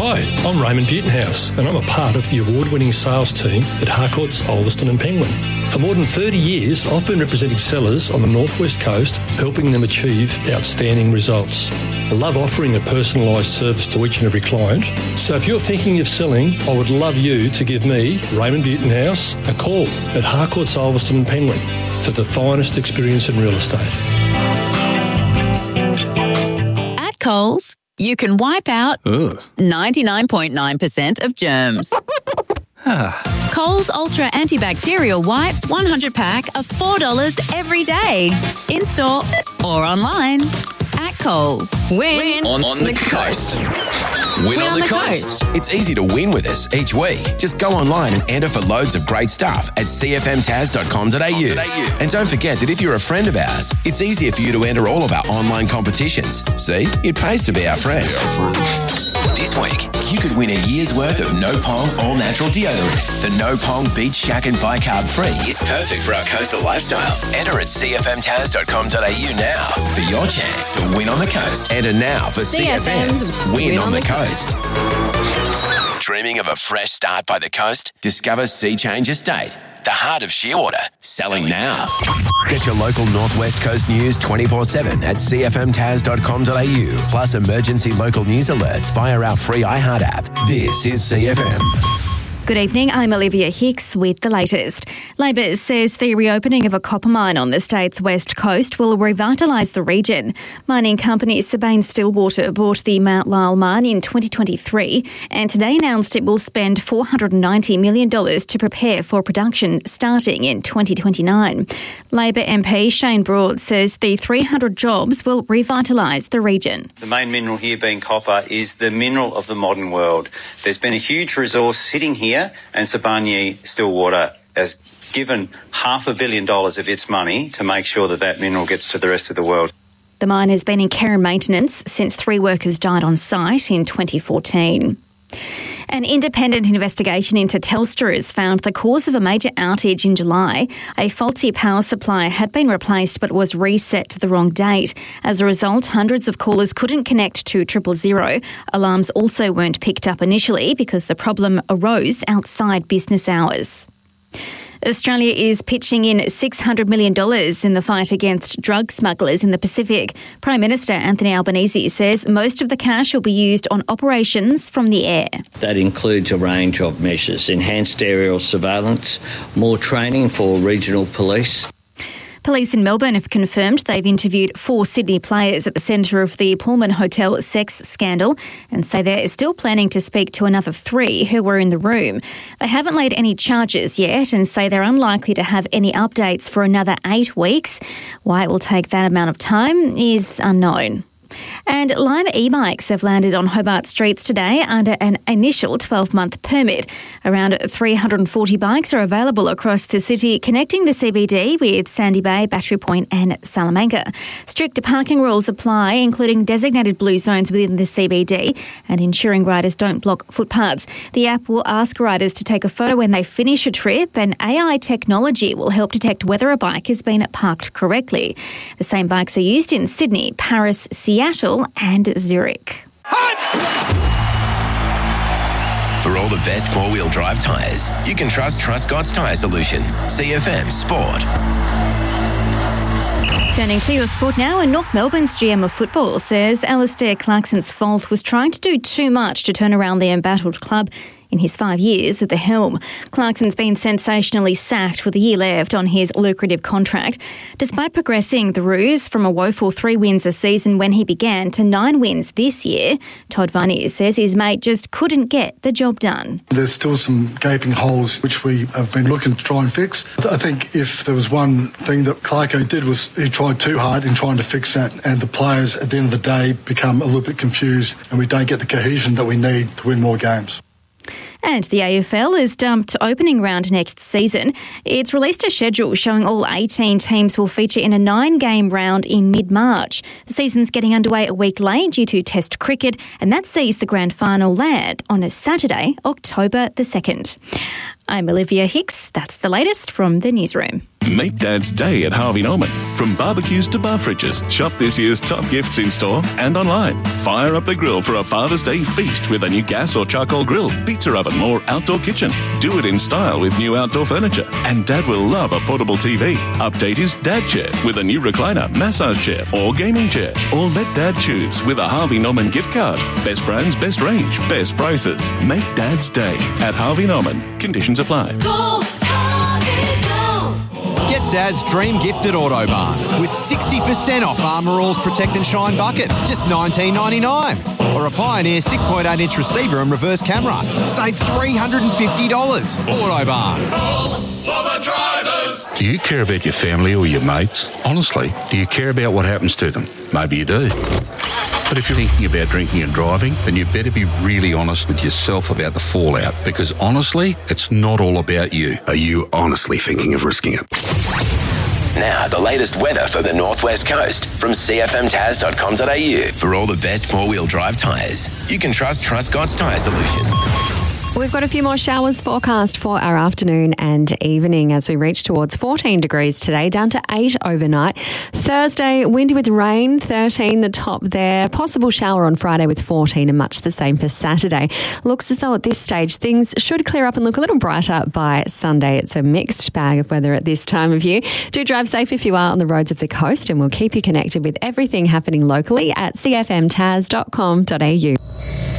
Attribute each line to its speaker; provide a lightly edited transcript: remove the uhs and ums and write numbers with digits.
Speaker 1: Hi, I'm Raymond Butenhouse and I'm a part of the award-winning sales team at Harcourts, Ulverston and Penguin. For more than 30 years, I've been representing sellers on the Northwest Coast, helping them achieve outstanding results. I love offering a personalised service to each and every client. So if you're thinking of selling, I would love you to give me, Raymond Butenhouse, a call at Harcourts, Ulverston and Penguin for the finest experience in real estate.
Speaker 2: At Coles, you can wipe out 99.9% of germs. Coles Ultra Antibacterial Wipes 100 pack are $4 every day. In-store or online. At Coles. Win
Speaker 3: on the coast. Win on the coast. It's easy to win with us each week. Just go online and enter for loads of great stuff at cfmtas.com.au. And don't forget that if you're a friend of ours, it's easier for you to enter all of our online competitions. See, it pays to be our friend. This week, you could win a year's worth of No Pong all-natural deodorant. The No Pong Beach Shack and Bicarb Free is perfect for our coastal lifestyle. Enter at cfmtas.com.au now for your chance to win on the coast. Enter now for CFM's Win on the Coast. Dreaming of a fresh start by the coast? Discover Sea Change Estate, the heart of Shearwater, selling now. Get your local Northwest Coast news 24/7 at cfmtas.com.au, plus emergency local news alerts via our free iHeart app. This is CFM.
Speaker 4: Good evening, I'm Olivia Hicks with the latest. Labor says the reopening of a copper mine on the state's west coast will revitalise the region. Mining company Sibanye-Stillwater bought the Mount Lyell mine in 2023 and today announced it will spend $490 million to prepare for production starting in 2029. Labor MP Shane Broad says the 300 jobs will revitalise the region.
Speaker 5: The main mineral here being copper is the mineral of the modern world. There's been a huge resource sitting here, and Sibanye-Stillwater has given $500 million of its money to make sure that that mineral gets to the rest of the world.
Speaker 4: The mine has been in care and maintenance since 3 workers died on site in 2014. An independent investigation into Telstra has found the cause of a major outage in July. A faulty power supply had been replaced but was reset to the wrong date. As a result, hundreds of callers couldn't connect to 000. Alarms also weren't picked up initially because the problem arose outside business hours. Australia is pitching in $600 million in the fight against drug smugglers in the Pacific. Prime Minister Anthony Albanese says most of the cash will be used on operations from the air.
Speaker 6: That includes a range of measures: enhanced aerial surveillance, more training for regional police.
Speaker 4: Police in Melbourne have confirmed they've interviewed 4 Sydney players at the centre of the Pullman Hotel sex scandal and say they're still planning to speak to another 3 who were in the room. They haven't laid any charges yet and say they're unlikely to have any updates for another 8 weeks. Why it will take that amount of time is unknown. And Lime e-bikes have landed on Hobart streets today under an initial 12-month permit. Around 340 bikes are available across the city, connecting the CBD with Sandy Bay, Battery Point and Salamanca. Strict parking rules apply, including designated blue zones within the CBD and ensuring riders don't block footpaths. The app will ask riders to take a photo when they finish a trip, and AI technology will help detect whether a bike has been parked correctly. The same bikes are used in Sydney, Paris, Seattle and Zurich.
Speaker 3: For all the best four-wheel drive tyres, you can trust Truscott's Tyre Solution. CFM Sport.
Speaker 4: Turning to your sport now, and North Melbourne's GM of football says Alistair Clarkson's fault was trying to do too much to turn around the embattled club in his 5 years at the helm. Clarkson's been sensationally sacked with a year left on his lucrative contract. Despite progressing the Roos from a woeful 3 wins a season when he began to 9 wins this year, Todd Varney says his mate just couldn't get the job done.
Speaker 7: There's still some gaping holes which we have been looking to try and fix. I think if there was one thing that Clarko did was he tried too hard in trying to fix that, and the players at the end of the day become a little bit confused and we don't get the cohesion that we need to win more games.
Speaker 4: And the AFL has dumped opening round next season. It's released a schedule showing all 18 teams will feature in a 9-game round in mid-March. The season's getting underway a week late due to Test cricket, and that sees the grand final land on a Saturday, October the 2nd. I'm Olivia Hicks. That's the latest from the newsroom.
Speaker 8: Make Dad's Day at Harvey Norman. From barbecues to bar fridges, shop this year's top gifts in-store and online. Fire up the grill for a Father's Day feast with a new gas or charcoal grill, pizza oven or outdoor kitchen. Do it in style with new outdoor furniture. And Dad will love a portable TV. Update his Dad chair with a new recliner, massage chair or gaming chair. Or let Dad choose with a Harvey Norman gift card. Best brands, best range, best prices. Make Dad's Day at Harvey Norman. Conditions apply.
Speaker 9: Go, Harvey, go. Get Dad's dream gift at Autobarn with 60% off Armour All's Protect and Shine bucket, just $19.99. Or a Pioneer 6.8-inch receiver and reverse camera. Save $350. Autobarn.
Speaker 10: All for the drivers.
Speaker 11: Do you care about your family or your mates? Honestly, do you care about what happens to them? Maybe you do. But if you're thinking about drinking and driving, then you better be really honest with yourself about the fallout, because honestly, it's not all about you.
Speaker 12: Are you honestly thinking of risking it?
Speaker 3: Now, the latest weather for the Northwest Coast from cfmtaz.com.au. For all the best four-wheel drive tyres, you can trust Truscott's Tyre Solution.
Speaker 13: We've got a few more showers forecast for our afternoon and evening as we reach towards 14 degrees today, down to 8 overnight. Thursday, windy with rain, 13 the top there. Possible shower on Friday with 14 and much the same for Saturday. Looks as though at this stage things should clear up and look a little brighter by Sunday. It's a mixed bag of weather at this time of year. Do drive safe if you are on the roads of the coast, and we'll keep you connected with everything happening locally at cfmtaz.com.au.